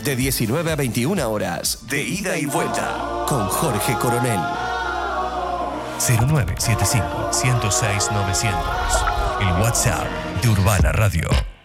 De 19 a 21 horas. De ida y vuelta. Con Jorge Coronel. 0975 106 900. El WhatsApp de Urbana Radio.